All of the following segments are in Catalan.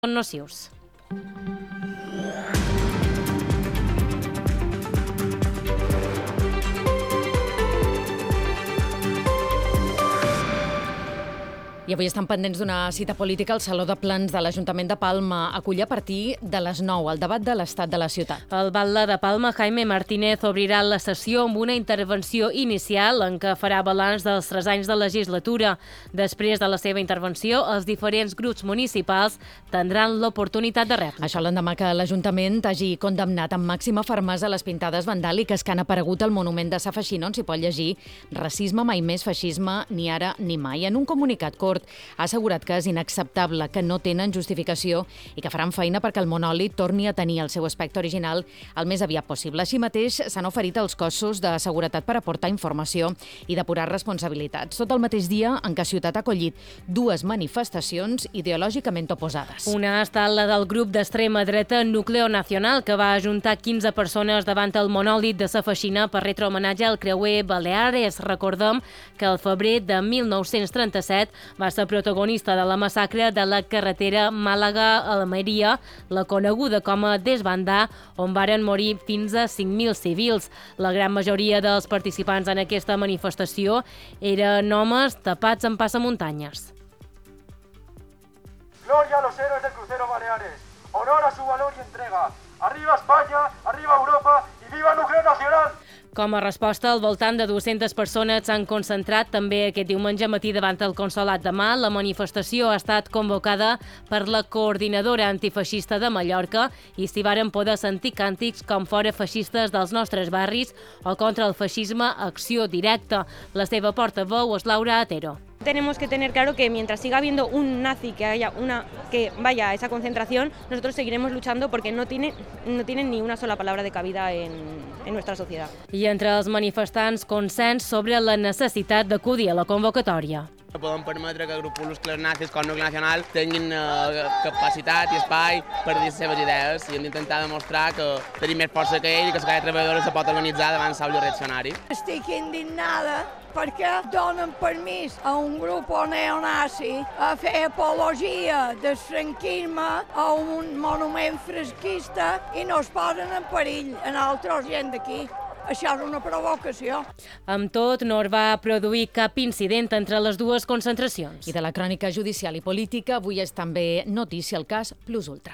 nocius. I avui estan pendents d'una cita política al Saló de Plens de l'Ajuntament de Palma. Acull a partir de les 9 el debat de l'estat de la ciutat. El batlle de Palma, Jaime Martínez, obrirà la sessió amb una intervenció inicial en què farà balanç dels 3 anys de legislatura. Després de la seva intervenció, els diferents grups municipals tindran l'oportunitat de rèplica. Això l'endemà que l'Ajuntament hagi condemnat amb màxima fermesa les pintades vandàliques que han aparegut al monument de Sa Feixina, on s'hi pot llegir racisme mai més, feixisme ni ara ni mai. En un comunicat curt ha assegurat que és inacceptable, que no tenen justificació i que faran feina perquè el monòlit torni a tenir el seu aspecte original el més aviat possible. Així mateix, s'han oferit als cossos de seguretat per aportar informació i depurar responsabilitats. Tot el mateix dia en què Ciutat ha acollit 2 manifestacions ideològicament oposades. Una ha estat la del grup d'extrema dreta Núcleo Nacional, que va ajuntar 15 persones davant el monòlit de Sa Feixina per retre homenatge al creuer Baleares. Recordem que el febrer de 1937 va ser protagonista de la massacre de la carretera Màlaga-Almeria, la coneguda com a Desbandar, on varen morir fins a 5.000 civils. La gran majoria dels participants en aquesta manifestació eren homes tapats en passamuntanyes. Gloria a los héroes del crucero Baleares. Honor a su valor y entrega. Arriba España, arriba Europa y viva el Núcleo Nacional. Com a resposta, al voltant de 200 persones s'han concentrat també aquest diumenge matí davant el Consolat de Mar. La manifestació ha estat convocada per la Coordinadora Antifeixista de Mallorca i s'hi varen poder sentir càntics com fora feixistes dels nostres barris o contra el feixisme acció directa. La seva portaveu és Laura Atero. Tenemos que tener claro que mientras siga habiendo un nazi que vaya a esa concentración, nosotros seguiremos luchando porque no tienen ni una sola palabra de cabida en nuestra sociedad. I entre els manifestants, consens sobre la necessitat d'acudir a la convocatòria. No podem permetre que grupúscules nazis com Núcleo Nacional tinguin capacitat i espai per dir les seves idees i hem d'intentar demostrar que tenim més força que ell i que la classe treballadora se pot organitzar davant el reaccionari. Estic indignada perquè donen permís a un grup neonazi a fer apologia del franquisme a un monument franquista i no es posen en perill en altra gent d'aquí. Això és una provocació. Amb tot, no es va produir cap incident entre les dues concentracions. I de la crònica judicial i política, avui és també notícia el cas Plus Ultra.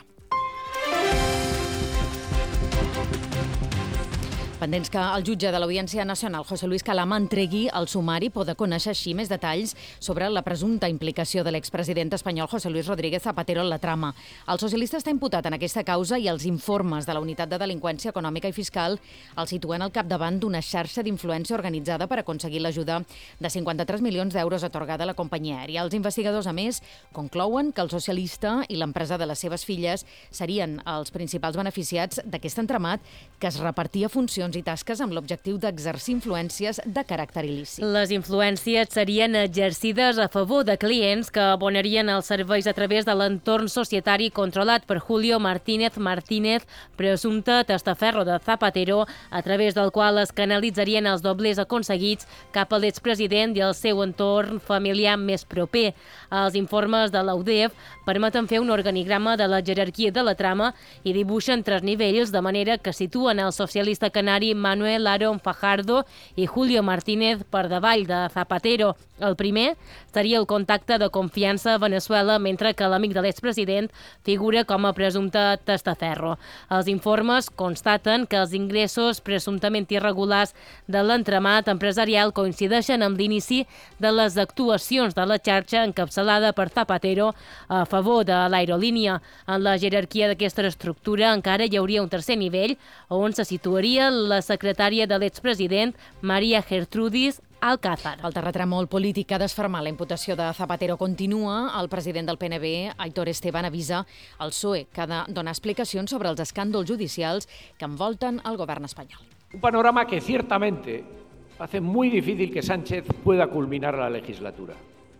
Pendents que el jutge de l'Audiència Nacional, José Luis Calama, entregui el sumari, poder conèixer així més detalls sobre la presumpta implicació de l'expresident espanyol José Luis Rodríguez Zapatero en la trama. El socialista està imputat en aquesta causa i els informes de la Unitat de Delinqüència Econòmica i Fiscal el situen al capdavant d'una xarxa d'influència organitzada per aconseguir l'ajuda de 53 milions d'euros atorgada a la companyia aèria. Els investigadors, a més, conclouen que el socialista i l'empresa de les seves filles serien els principals beneficiats d'aquest entramat que es repartia funcions i tasques amb l'objectiu d'exercir influències de caràcter il·lícit. Les influències serien exercides a favor de clients que abonarien els serveis a través de l'entorn societari controlat per Julio Martínez, presumpte testaferro de Zapatero, a través del qual es canalitzarien els doblers aconseguits cap a l'expresident i el seu entorn familiar més proper. Els informes de l'UDEF permeten fer un organigrama de la jerarquia de la trama i dibuixen 3 nivells, de manera que situen el socialista canari Manuel Aron Fajardo i Julio Martínez per davall de Zapatero. El primer seria el contacte de confiança a Venezuela, mentre que l'amic de l'expresident figura com a presumpte testaferro. Els informes constaten que els ingressos presumptament irregulars de l'entramat empresarial coincideixen amb l'inici de les actuacions de la xarxa encapçalada per Zapatero a favor de l'aerolínia. En la jerarquia d'aquesta estructura encara hi hauria un tercer nivell on se situaria la secretària de l'expresident, María Gertrudis Alcázar. El terratrèmol polític que ha desfermat la imputació de Zapatero continua. El president del PNB, Aitor Esteban, avisa al PSOE que ha de donar explicacions sobre els escàndols judicials que envolten el govern espanyol. Un panorama que ciertamente hace muy difícil que Sánchez pueda culminar la legislatura.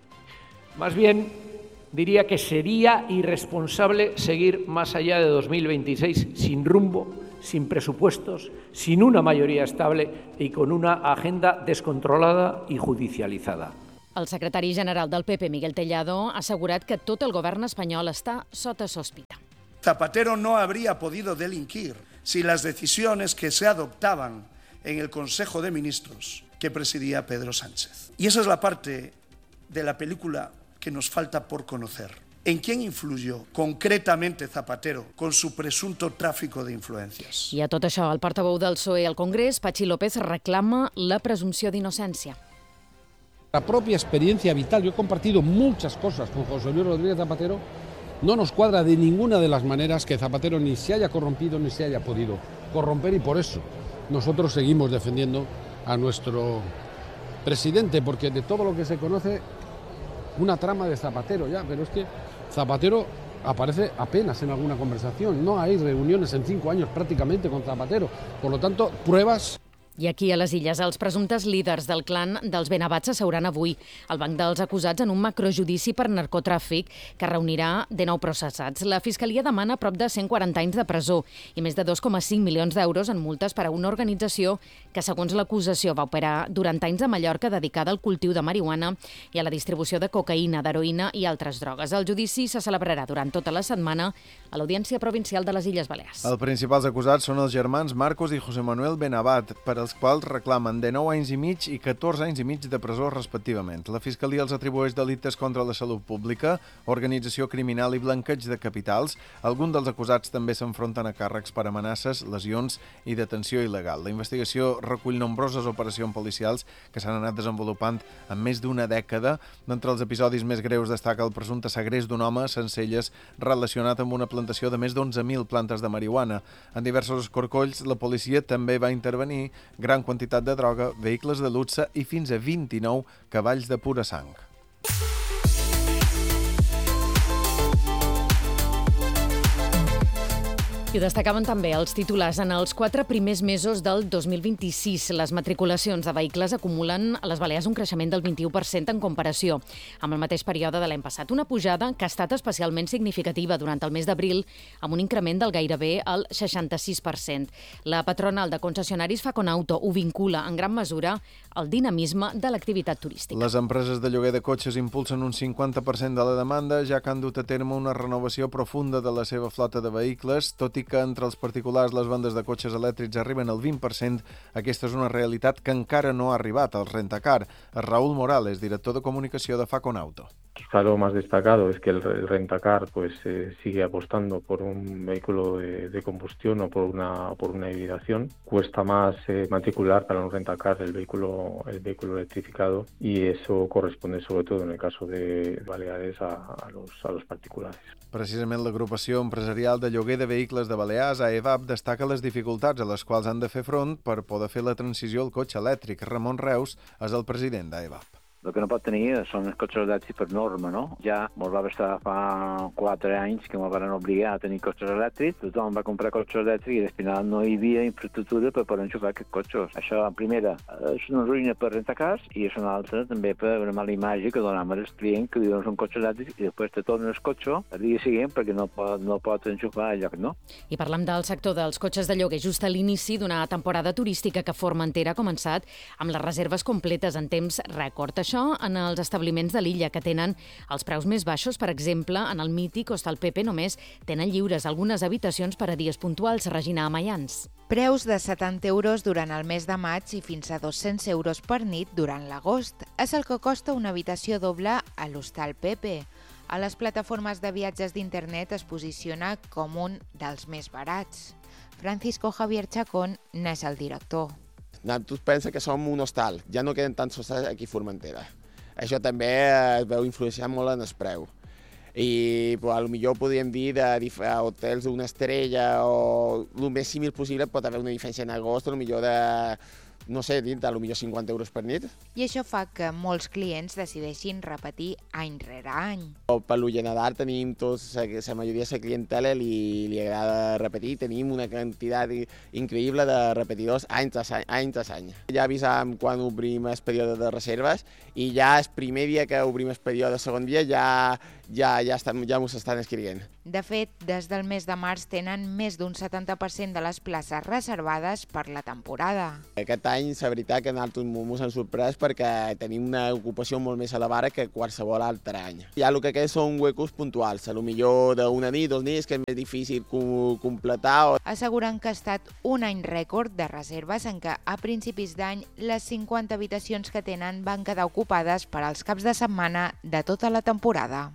Más bien, diría que sería irresponsable seguir más allá de 2026 sin rumbo, sin presupuestos, sin una mayoría estable y con una agenda descontrolada y judicializada. El secretari general del PP, Miguel Tellado, ha assegurat que tot el govern espanyol està sota sospita. Zapatero no habría podido delinquir si las decisiones que se adoptaban en el Consejo de Ministros que presidía Pedro Sánchez. Y esa es la parte de la película que nos falta por conocer. ¿En quién influyó concretamente Zapatero con su presunto tráfico de influencias? I a tot això, el portaveu del PSOE al Congrés, Patxi López, reclama la presumpció d'innocència. La propia experiencia vital, yo he compartido muchas cosas con José Luis Rodríguez Zapatero, no nos cuadra de ninguna de las maneras que Zapatero ni se haya corrompido ni se haya podido corromper, y por eso nosotros seguimos defendiendo a nuestro presidente, porque de todo lo que se conoce, una trama de Zapatero ya, pero es que Zapatero aparece apenas en alguna conversación, no hay reuniones en 5 años prácticamente con Zapatero, por lo tanto, pruebas. I aquí a les Illes, els presumptes líders del clan dels Benavats s'asseuran avui al banc dels acusats en un macrojudici per narcotràfic que reunirà de 9 processats. La Fiscalia demana prop de 140 anys de presó i més de 2,5 milions d'euros en multes per a una organització que, segons l'acusació, va operar durant anys a Mallorca dedicada al cultiu de marihuana i a la distribució de cocaïna, d'heroïna i altres drogues. El judici se celebrarà durant tota la setmana a l'Audiència Provincial de les Illes Balears. Els principals acusats són els germans Marcos i José Manuel Benavat, per els quals reclamen de 9 anys i mig i 14 anys i mig de presó respectivament. La Fiscalia els atribueix delictes contra la salut pública, organització criminal i blanqueig de capitals. Alguns dels acusats també s'enfronten a càrrecs per amenaces, lesions i detenció il·legal. La investigació recull nombroses operacions policials que s'han anat desenvolupant en més d'una dècada. D'entre els episodis més greus destaca el presumpte segrest d'un home a Sencelles relacionat amb una plantació de més d'11.000 plantes de marihuana. En diversos escorcolls, la policia també va intervenir gran quantitat de droga, vehicles de luxe i fins a 29 cavalls de pura sang. I ho destacaven també els titulars. En els 4 primers mesos del 2026, les matriculacions de vehicles acumulen a les Balears un creixement del 21% en comparació amb el mateix període de l'any passat. Una pujada que ha estat especialment significativa durant el mes d'abril, amb un increment del gairebé el 66%. La patronal de concessionaris Faconauto ho vincula en gran mesura al dinamisme de l'activitat turística. Les empreses de lloguer de cotxes impulsen un 50% de la demanda, ja que han dut a terme una renovació profunda de la seva flota de vehicles, tot i que entre els particulars les vendes de cotxes elèctrics arriben al 20%, aquesta és una realitat que encara no ha arribat al rentacar. Raúl Morales, director de comunicació de Faconauto. Quizá lo más destacado es que el rentacar sigue apostando por un vehículo de combustión o por una hibridación. Cuesta más matricular para un rentacar el vehículo electrificado, y eso corresponde sobre todo en el caso de Baleares a los particulares. Precisament l'agrupació empresarial de lloguer de vehicles de Balears, AEVAP, destaca les dificultats a les quals han de fer front per poder fer la transició al cotxe elèctric. Ramon Reus és el president d'AEVAP. El que no pot tenir són els cotxes elèctrics per norma, no? Ja ens va estar fa 4 anys que ens van obligar a tenir cotxes elèctrics, tothom va comprar cotxes elèctrics i al final no hi havia infraestructura per poder enxufar aquests cotxes. Això, en primera, és una ruïna per rentacars, i és una altra també per una mala imatge que donem als clients que diuen són cotxes elèctrics i després te tornen el cotxe el dia següent perquè no pot enxufar al lloc, no? I parlem del sector dels cotxes de lloguer just a l'inici d'una temporada turística que Formentera ha començat amb les reserves completes en temps rècord. Això en els establiments de l'illa, que tenen els preus més baixos. Per exemple, en el mític Hostal Pepe només tenen lliures algunes habitacions per a dies puntuals. Regina Amaians. Preus de 70 euros durant el mes de maig i fins a 200 euros per nit durant l'agost. És el que costa una habitació doble a l'Hostal Pepe. A les plataformes de viatges d'internet es posiciona com un dels més barats. Francisco Javier Chacón n'és el director. Tu pensa que som un hostal, ja no queden tants hostals aquí a Formentera. Això també es veu influenciar molt en el preu. I potser podríem dir de hotels d'una estrella o el més símil possible, pot haver una diferència en agost, potser de, no sé, potser 50 euros per nit. I això fa que molts clients decideixin repetir any rere any. Per lo general tenim la majoria de la clientela li agrada repetir, tenim una quantitat increïble de repetidors any tras any. Ja avisam quan obrim el període de reserves i ja el primer dia que obrim el període de segon dia ja ja m'ho s'estan escrivint. De fet, des del mes de març tenen més d'un 70% de les places reservades per la temporada. Aquest any, la veritat que nosaltres ens han sorprès perquè tenim una ocupació molt més elevada que qualsevol altre any. Ja el que queda són huecos puntuals, potser d'una nit, 2 nits, que és més difícil completar. Asseguren que ha estat un any rècord de reserves en què a principis d'any les 50 habitacions que tenen van quedar ocupades per als caps de setmana de tota la temporada.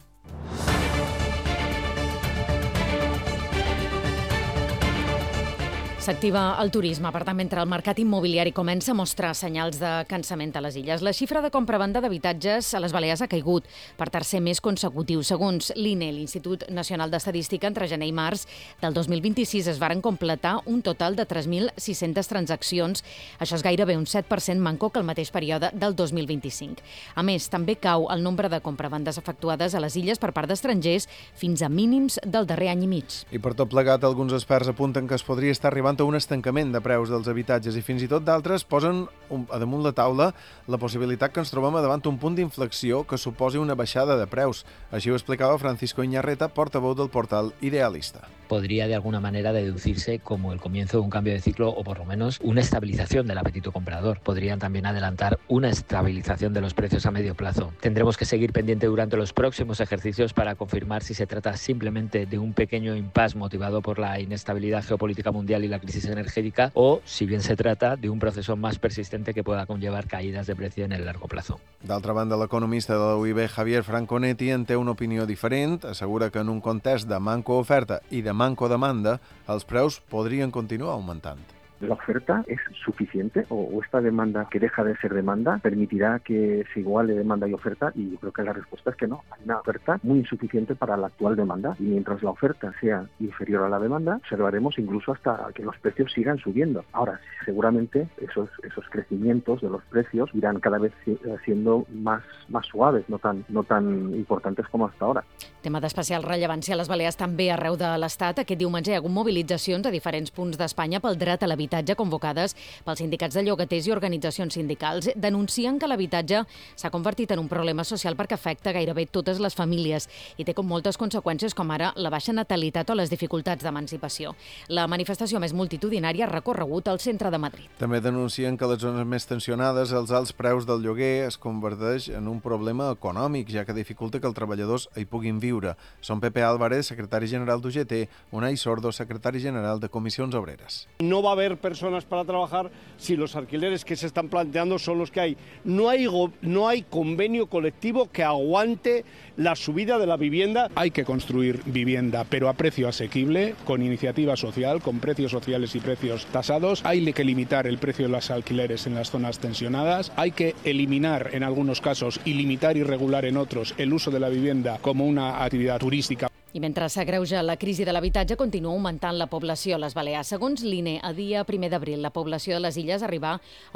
S'activa el turisme, per tant, mentre el mercat immobiliari comença a mostrar senyals de cansament a les illes. La xifra de compra-venda d'habitatges a les Balears ha caigut per tercer mes consecutiu. Segons l'INE, l'Institut Nacional d'Estadística, entre gener i març del 2026 es varen completar un total de 3.600 transaccions. Això és gairebé un 7% manco que el mateix període del 2025. A més, també cau el nombre de compravendes efectuades a les illes per part d'estrangers fins a mínims del darrer any i mig. I per tot plegat, alguns experts apunten que es podria estar arribant a un estancament de preus dels habitatges i fins i tot d'altres posen a damunt la taula la possibilitat que ens trobem davant un punt d'inflexió que suposi una baixada de preus. Així ho explicava Francisco Iñarreta, portaveu del portal Idealista. Podría de alguna manera deducirse como el comienzo de un cambio de ciclo o por lo menos una estabilización del apetito comprador. Podrían también adelantar una estabilización de los precios a medio plazo. Tendremos que seguir pendiente durante los próximos ejercicios para confirmar si se trata simplemente de un pequeño impasse motivado por la inestabilidad geopolítica mundial y la crisis energética o si bien se trata de un proceso más persistente que pueda conllevar caídas de precio en el largo plazo. D'altra banda, l'economista de la UIB, Javier Franconetti, en té una opinió diferent. Assegura que en un context de manco oferta i de manco demanda, els preus podrien continuar augmentant. ¿La oferta es suficiente o esta demanda que deja de ser demanda permitirá que se iguale demanda y oferta? Y yo creo que la respuesta es que no. Hay una oferta muy insuficiente para la actual demanda y mientras la oferta sea inferior a la demanda, observaremos incluso hasta que los precios sigan subiendo. Ahora, seguramente esos crecimientos de los precios irán cada vez siendo más suaves, no tan importantes como hasta ahora. Tema d'especial rellevància a les Balears també arreu de l'Estat. Aquest diumenge hi ha hagut mobilitzacions a diferents punts d'Espanya pel dret a l'habitatge convocades pels sindicats de llogaters i organitzacions sindicals. Denuncien que l'habitatge s'ha convertit en un problema social perquè afecta gairebé totes les famílies i té com moltes conseqüències com ara la baixa natalitat o les dificultats d'emancipació. La manifestació més multitudinària ha recorregut al centre de Madrid. També denuncien que a les zones més tensionades els alts preus del lloguer es converteix en un problema econòmic, ja que dificulta que els treballadors hi puguin viure. Són Pepe Álvarez, secretari general d'UGT, Unai Sordo, secretari general de Comisiones Obreras. No va a haber personas para trabajar si los alquileres que se están planteando son los que hay. No hay convenio colectivo que aguante la subida de la vivienda. Hay que construir vivienda, pero a precio asequible, con iniciativa social, con precios sociales y precios tasados. Hay que limitar el precio de los alquileres en las zonas tensionadas. Hay que eliminar en algunos casos y limitar y regular en otros el uso de la vivienda como una actividad turística. I mentre s'agreuja la crisi de l'habitatge, continua augmentant la població a les Balears. Segons l'INE, a dia 1 d'abril, la població de les illes arriba a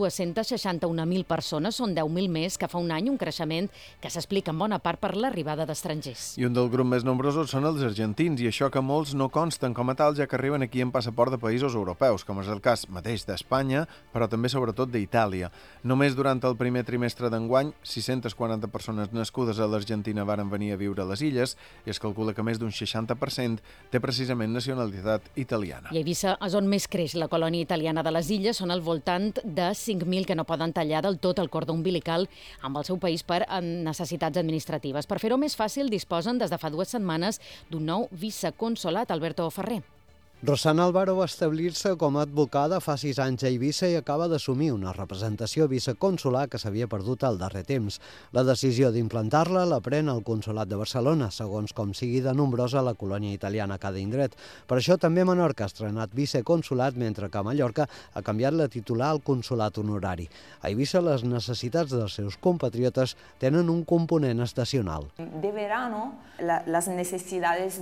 1.261.000 persones. Són 10.000 més que fa un any, un creixement que s'explica en bona part per l'arribada d'estrangers. I un dels grups més nombrosos són els argentins, i això que molts no consten com a tal, ja que arriben aquí en passaport de països europeus, com és el cas mateix d'Espanya, però també sobretot d'Itàlia. Només durant el primer trimestre d'enguany, 640 persones nascudes a l'Argentina varen venir a viure a les illes, i es calcula que més d'un 60% té precisament nacionalitat italiana. I a Eivissa és on més creix la colònia italiana de les illes. Són al voltant de 5.000 que no poden tallar del tot el cordó umbilical amb el seu país per necessitats administratives. Per fer-ho més fàcil, disposen des de fa 2 setmanes d'un nou viceconsolat, Alberto Ferrer. Rosana Álvaro va establir-se com a advocada fa 6 anys a Eivissa i acaba d'assumir una representació viceconsular que s'havia perdut al darrer temps. La decisió d'implantar-la la pren el Consolat de Barcelona, segons com sigui de nombrosa la colònia italiana a cada indret. Per això també Menorca ha estrenat viceconsulat, mentre que Mallorca ha canviat la titular al consolat honorari. A Eivissa les necessitats dels seus compatriotes tenen un component estacional. De verano, las necesidades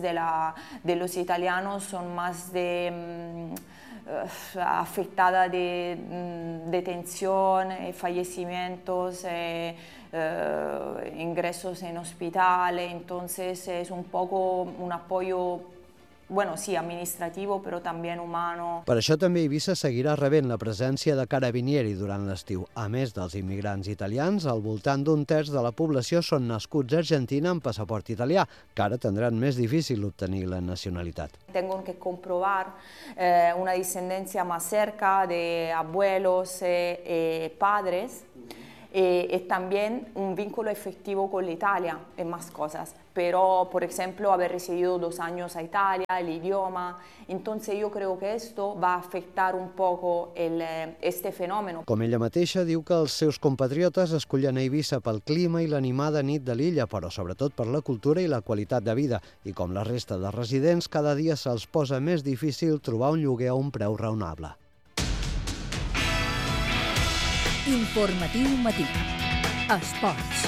de los italianos son más afectada de detención, fallecimientos, ingresos en hospital, entonces es un poco un apoyo bueno, sí, administrativo, pero también humano. Per això també Eivissa seguirà rebent la presència de carabinieri durant l'estiu. A més dels immigrants italians, al voltant d'un terç de la població són nascuts a Argentina amb passaport italià, que ara tindran més difícil obtenir la nacionalitat. Tengo que comprobar una descendencia más cerca de abuelos, padres, y también un vínculo efectivo con la Italia en más cosas. Pero, por ejemplo, haber residido 2 años a Italia, el idioma. Entonces yo creo que esto va a afectar un poco este fenómeno. Com ella mateixa diu que els seus compatriotes escollen Eivissa pel clima i l'animada nit de l'illa, però sobretot per la cultura i la qualitat de vida. I com la resta de residents, cada dia se'ls posa més difícil trobar un lloguer a un preu raonable. Informatiu matí. Esports.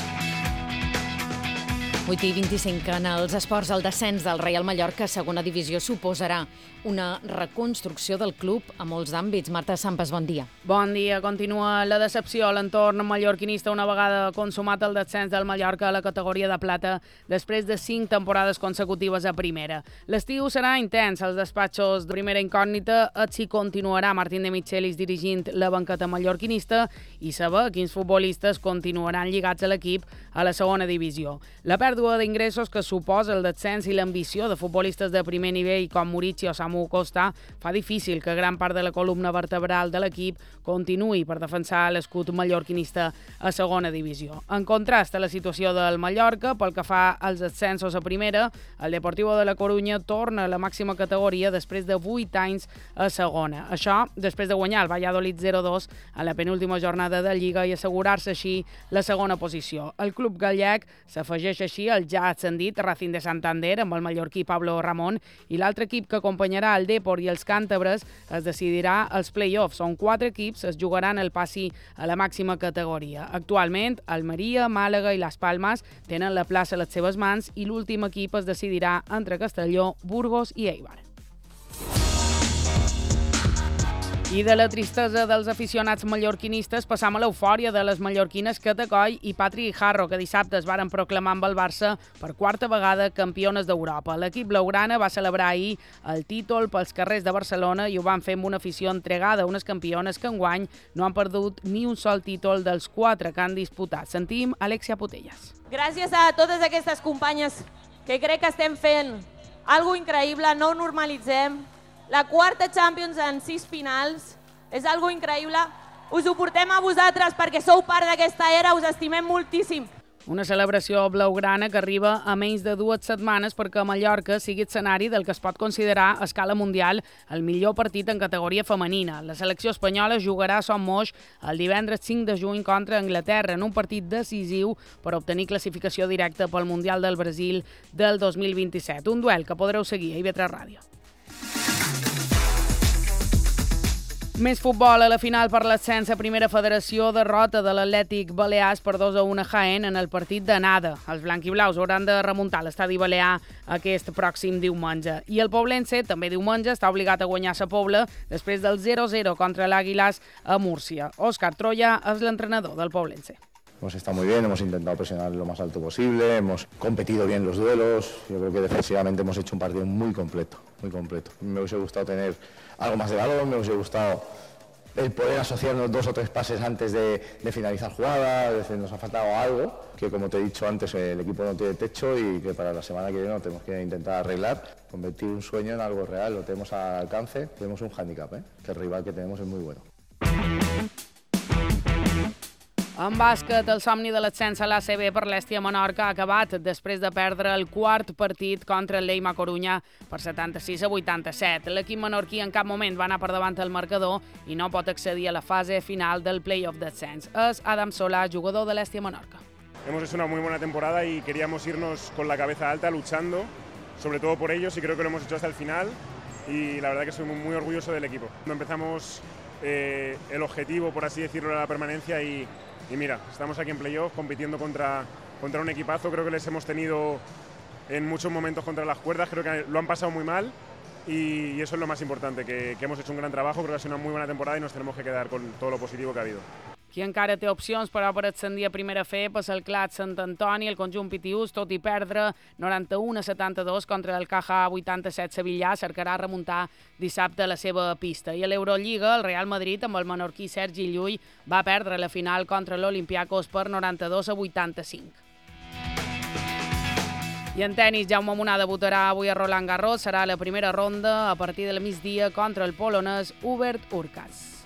8:25 en els esports. El descens del Reial Mallorca a segona divisió suposarà una reconstrucció del club a molts àmbits. Marta Sampas, bon dia. Bon dia. Continua la decepció a l'entorn mallorquinista una vegada consumat el descens del Mallorca a la categoria de plata després de 5 temporades consecutives a primera. L'estiu serà intens als despatxos de primera incògnita és si continuarà Martín de Michelis dirigint la banqueta mallorquinista i saber quins futbolistes continuaran lligats a l'equip a la segona divisió. La pèrdua d'ingressos que suposa el descens i l'ambició de futbolistes de primer nivell com Mauricio o Samu Costa fa difícil que gran part de la columna vertebral de l'equip continuï per defensar l'escut mallorquinista a segona divisió. En contrast a la situació del Mallorca, pel que fa als ascensos a primera, el Deportivo de la Corunya torna a la màxima categoria després de 8 anys a segona. Això després de guanyar el Valladolid 0-2 a la penúltima jornada de Lliga i assegurar-se així la segona posició. El club gallec s'afegeix així el ja ascendit Racing de Santander amb el mallorquí Pablo Ramón i l'altre equip que acompanyarà el Depor i els càntabres es decidirà als play-offs, on 4 equips es jugaran el passi a la màxima categoria. Actualment, Almeria, Màlaga i Las Palmas tenen la plaça a les seves mans i l'últim equip es decidirà entre Castelló, Burgos i Eibar. I de la tristesa dels aficionats mallorquinistes passam a l'eufòria de les mallorquines Kate Coll i Patri Jarro, que dissabte es varen proclamar amb el Barça per 4a vegada campiones d'Europa. L'equip blaugrana va celebrar ahir el títol pels carrers de Barcelona i ho van fer amb una afició entregada, unes campiones que enguany no han perdut ni un sol títol dels 4 que han disputat. Sentim Alexia Putellas. Gràcies a totes aquestes companyes que crec que estem fent algo increïble, no ho normalitzem. La 4a Champions en 6 finals és algo increïble. Us ho portem a vosaltres perquè sou part d'aquesta era, us estimem moltíssim. Una celebració blaugrana que arriba a menys de 2 setmanes perquè Mallorca sigui escenari del que es pot considerar a escala mundial el millor partit en categoria femenina. La selecció espanyola jugarà a Son Moix el divendres 5 de juny contra Anglaterra en un partit decisiu per obtenir classificació directa pel Mundial del Brasil del 2027. Un duel que podreu seguir a IB3 Ràdio. Més futbol a la final per l'ascens a Primera Federació, derrota de l'Atlètic Balears per 2-1 a Jaén en el partit d'anada. Els blanquiblaus hauran de remuntar l'estadi balear aquest pròxim diumenge. I el poblense, també diumenge, està obligat a guanyar sa Pobla després del 0-0 contra l'Àguilas a Múrcia. Òscar Troya és l'entrenador del poblense. Hemos estado muy bien, hemos intentado presionar lo más alto posible, hemos competido bien los duelos. Yo creo que defensivamente hemos hecho un partido muy completo, muy completo. Me hubiese gustado tener algo más de balón, me hubiese gustado el poder asociarnos 2 o 3 pases antes de finalizar jugada. Es decir, nos ha faltado algo que, como te he dicho antes, el equipo no tiene techo y que para la semana que viene lo tenemos que intentar arreglar. Convertir un sueño en algo real, lo tenemos al alcance, tenemos un hándicap, que el rival que tenemos es muy bueno. En bàsquet, el somni de l'ascens a l'ACB per l'Hèstia Menorca ha acabat després de perdre el 4 partit contra el Lleida Corunya per 76-87. L'equip menorquí en cap moment va anar per davant el marcador i no pot accedir a la fase final del play-off d'ascens. És Adam Solà, jugador de l'Hèstia Menorca. Hemos hecho una muy buena temporada y queríamos irnos con la cabeza alta, luchando, sobre todo por ellos, y creo que lo hemos hecho hasta el final. Y la verdad que soy muy orgulloso del equipo. Empezamos el objetivo, por así decirlo, era la permanencia y mira, estamos aquí en playoff compitiendo contra un equipazo. Creo que les hemos tenido en muchos momentos contra las cuerdas, creo que lo han pasado muy mal y eso es lo más importante, que hemos hecho un gran trabajo, creo que ha sido una muy buena temporada y nos tenemos que quedar con todo lo positivo que ha habido. Qui encara té opcions, però, per ascendir a primera F és el Clat Sant Antoni, el conjunt pitiús, tot i perdre 91-72 contra el KJ 87 Sevillà, cercarà remuntar dissabte a la seva pista. I a l'Eurolliga, el Real Madrid, amb el menorquí Sergi Llull, va perdre la final contra l'Olympiacos per 92-85. I en tenis, Jaume Munar debutarà avui a Roland Garros. Serà la primera ronda a partir del migdia contra el polonès Hubert Hurkacz.